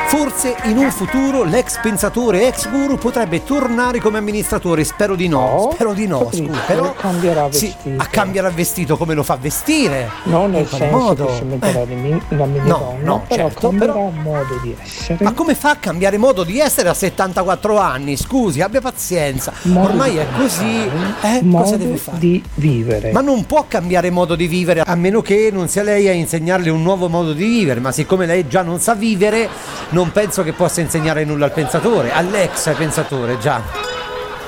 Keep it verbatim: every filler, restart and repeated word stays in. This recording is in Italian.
Forse in un futuro l'ex pensatore, ex guru potrebbe tornare come amministratore. Spero di no, No, spero di no, capito, scusa, però cambierà sì, vestito. a cambiare vestito come lo fa vestire? Non nel In quale senso modo? che si metterà Eh, in mi- una minidonna, no, però certo, cambierà però- modo di essere. Ma come fa a cambiare modo di essere a settantaquattro anni? Scusi, abbia pazienza. Modo Ormai di è così. Eh, modo cosa deve fare? di vivere. Ma non può cambiare modo di vivere, a meno che non sia lei a insegnarle un nuovo modo di vivere. Ma siccome lei già non sa vivere, non penso che possa insegnare nulla al pensatore, all'ex pensatore, già.